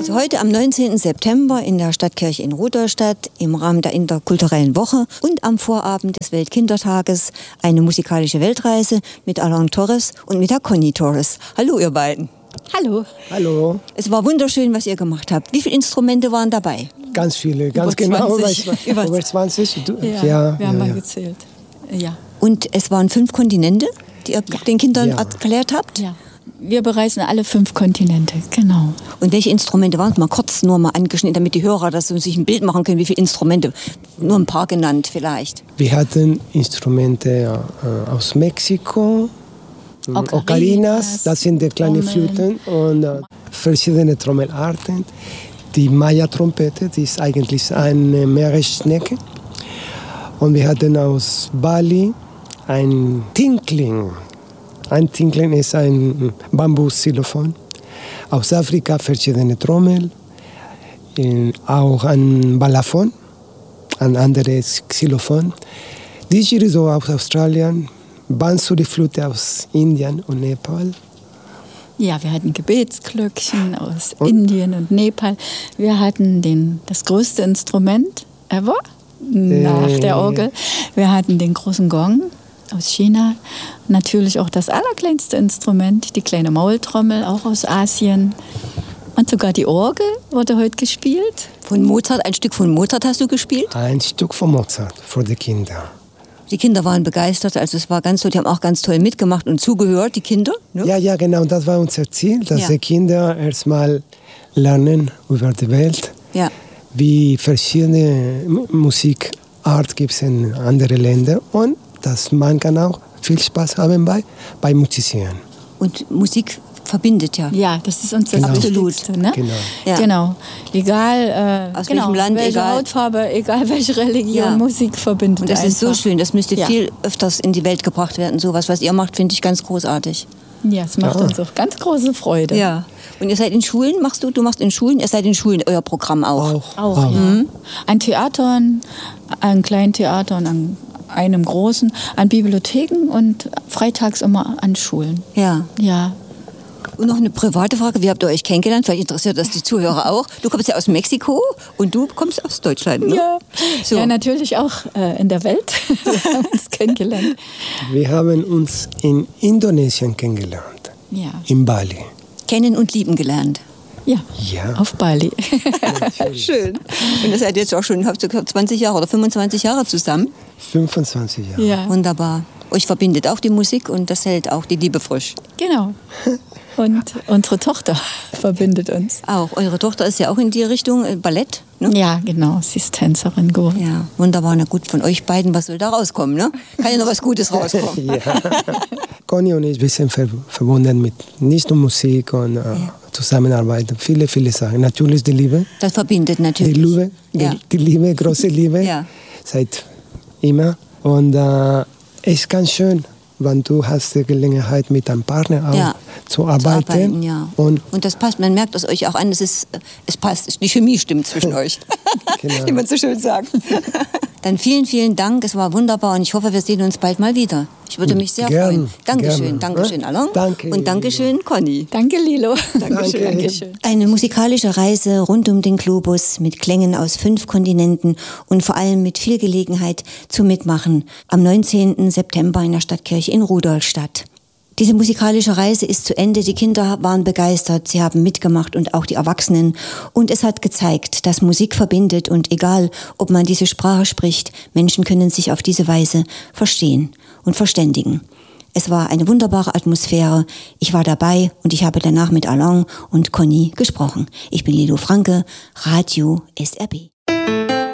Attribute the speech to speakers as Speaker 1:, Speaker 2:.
Speaker 1: Also heute am 19. September in der Stadtkirche in Rudolstadt im Rahmen der interkulturellen Woche und am Vorabend des Weltkindertages eine musikalische Weltreise mit Alain Torres und mit der Conny Torres. Hallo ihr beiden.
Speaker 2: Hallo.
Speaker 3: Hallo.
Speaker 1: Es war wunderschön, was ihr gemacht habt. Wie viele Instrumente waren dabei?
Speaker 3: Ganz viele, ganz
Speaker 2: über
Speaker 3: genau.
Speaker 2: 20.
Speaker 3: Über 20.
Speaker 2: Ja, wir haben mal gezählt. Ja.
Speaker 1: Und es waren 5 Kontinente, die ihr den Kindern erklärt habt?
Speaker 2: Ja. Wir bereisen alle 5 Kontinente, genau.
Speaker 1: Und welche Instrumente waren es? Mal kurz nur mal angeschnitten, damit die Hörer das so sich ein Bild machen können, wie viele Instrumente. Nur ein paar genannt vielleicht.
Speaker 3: Wir hatten Instrumente aus Mexiko, Ocarinas, das sind die kleinen Flöten und verschiedene Trommelarten. Die Maya-Trompete, die ist eigentlich eine Meeresschnecke. Und wir hatten aus Bali ein Tinkling. Ein Tinkling ist ein Bambus-Xylophon. Aus Afrika verschiedene Trommel. Auch ein Balafon, ein anderes Xylophon. Didgeridoo aus Australien. Bansuri-Flöte aus Indien und Nepal.
Speaker 2: Ja, wir hatten Gebetsglöckchen aus Indien und Nepal. Wir hatten das größte Instrument ever nach der Orgel. Wir hatten den großen Gong aus China. Natürlich auch das allerkleinste Instrument, die kleine Maultrommel, auch aus Asien. Und sogar die Orgel wurde heute gespielt.
Speaker 1: Von Mozart, ein Stück von Mozart hast du gespielt?
Speaker 3: Ein Stück von Mozart für die Kinder.
Speaker 1: Die Kinder waren begeistert, also es war ganz toll, die haben auch ganz toll mitgemacht und zugehört, die Kinder. Ne?
Speaker 3: Ja, genau, das war unser Ziel, dass die Kinder erstmal lernen über die Welt.
Speaker 1: Ja.
Speaker 3: Wie verschiedene Musikart gibt es in anderen Ländern und dass man kann auch viel Spaß haben bei Musizieren.
Speaker 1: Und Musik verbindet ja.
Speaker 2: Ja, das ist uns das Wichtigste. Ne?
Speaker 3: Genau.
Speaker 1: Ja.
Speaker 2: Genau. Egal,
Speaker 1: aus welchem Land,
Speaker 2: welche
Speaker 1: egal.
Speaker 2: Hautfarbe, egal welche Religion, Musik verbindet.
Speaker 1: Und das
Speaker 2: einfach.
Speaker 1: ist so schön, das müsste viel öfters in die Welt gebracht werden. Sowas, was ihr macht, finde ich ganz großartig.
Speaker 2: Ja, es macht uns auch ganz große Freude.
Speaker 1: Ja. Und ihr seid in Schulen, du machst in Schulen, ihr seid in Schulen, euer Programm auch.
Speaker 2: Auch. Ja. Ein Theater, ein kleines Theater und an einem großen, an Bibliotheken und freitags immer an Schulen.
Speaker 1: Ja.
Speaker 2: Ja.
Speaker 1: Und noch eine private Frage, wie habt ihr euch kennengelernt? Vielleicht interessiert das die Zuhörer auch. Du kommst ja aus Mexiko und du kommst aus Deutschland, ne?
Speaker 2: Ja,
Speaker 1: so.
Speaker 2: Ja, natürlich auch in der Welt. Wir haben uns kennengelernt.
Speaker 3: Wir haben uns in Indonesien kennengelernt, in Bali.
Speaker 1: Kennen und lieben gelernt.
Speaker 2: Ja, auf Bali.
Speaker 1: Schön. Und ihr seid jetzt auch schon, habt ihr 20 Jahre oder 25 Jahre zusammen?
Speaker 3: 25 Jahre.
Speaker 2: Ja.
Speaker 1: Wunderbar. Euch verbindet auch die Musik und das hält auch die Liebe frisch.
Speaker 2: Genau. Und unsere Tochter verbindet uns.
Speaker 1: Auch. Eure Tochter ist ja auch in die Richtung Ballett, ne?
Speaker 2: Ja, genau. Sie ist Tänzerin geworden.
Speaker 1: Ja, wunderbar. Na gut, von euch beiden, was soll da rauskommen, ne? Kann ja noch was Gutes rauskommen.
Speaker 3: Ja. Conny und ich, wir sind verbunden mit nicht nur Musik und Zusammenarbeit. Viele, viele Sachen. Natürlich die Liebe.
Speaker 1: Das verbindet natürlich.
Speaker 3: Die Liebe, die Liebe, große Liebe. Seit immer. Und es ist ganz schön, wenn du hast die Gelegenheit mit deinem Partner auch zu arbeiten. Und
Speaker 1: das passt, man merkt es euch auch an, es passt, die Chemie stimmt zwischen euch, wie man so schön sagt. Dann vielen, vielen Dank, es war wunderbar und ich hoffe, wir sehen uns bald mal wieder. Ich würde mich sehr freuen. Dankeschön, Dankeschön Alain und Dankeschön Conny.
Speaker 2: Danke Lilo.
Speaker 1: Dankeschön. Eine musikalische Reise rund um den Globus mit Klängen aus 5 Kontinenten und vor allem mit viel Gelegenheit zum Mitmachen am 19. September in der Stadtkirche in Rudolstadt. Diese musikalische Reise ist zu Ende. Die Kinder waren begeistert, sie haben mitgemacht und auch die Erwachsenen. Und es hat gezeigt, dass Musik verbindet und egal, ob man diese Sprache spricht, Menschen können sich auf diese Weise verstehen und verständigen. Es war eine wunderbare Atmosphäre. Ich war dabei und ich habe danach mit Alain und Conny gesprochen. Ich bin Lilo Franke, Radio SRB.